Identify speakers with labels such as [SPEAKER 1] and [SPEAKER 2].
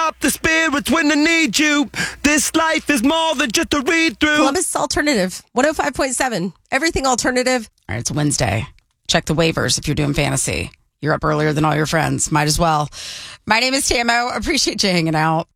[SPEAKER 1] up the spirits when I need you. This life is more than just a read through.
[SPEAKER 2] Columbus Alternative, 105.7. Everything alternative.
[SPEAKER 3] All right, it's Wednesday. Check the waivers if you're doing fantasy. You're up earlier than all your friends. Might as well. My name is Tamo. Appreciate you hanging out.